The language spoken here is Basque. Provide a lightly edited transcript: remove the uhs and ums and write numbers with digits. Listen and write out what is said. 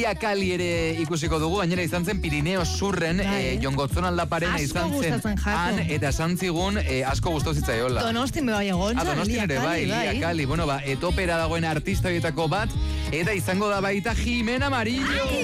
Lia Kali ere ikusiko dugu, gainera izan zen Pirineo Surren, Jon Gotzon Aldaparena izan zen han, eta esan zigun asko gustatu zitzaiola. Donostin bai egon. Donostin ere bai, Lia Kali. Bueno, etopera dagoen artista horietako bat, eta izango da baita Jimena Amarillo.